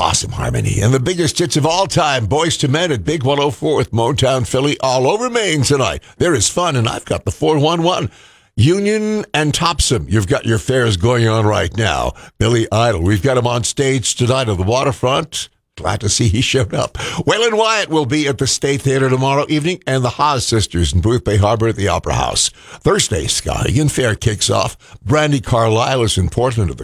Awesome harmony. And the biggest hits of all time, Boys to Men at Big 104 with Motown Philly all over Maine tonight. There is fun, and I've got the 411. Union and Topsom, you've got your fairs going on right now. Billy Idol, we've got him on stage tonight at the waterfront. Glad to see he showed up. Waylon Wyatt will be at the State Theater tomorrow evening, and the Haas Sisters in Boothbay Harbor at the Opera House. Thursday, Skowhegan Fair kicks off. Brandy Carlisle is in Portland at the